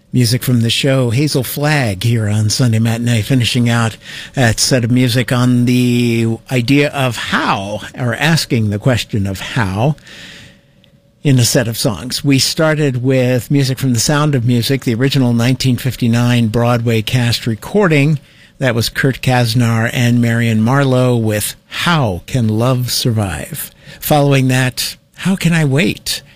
Music from the show Hazel Flagg here on Sunday Matinee, finishing out that set of music on the idea of how, or asking the question of how, in a set of songs. We started with music from The Sound of Music, the original 1959 Broadway cast recording. That was Kurt Kasner and Marion Marlowe with How Can Love Survive? Following that, How Can I Wait?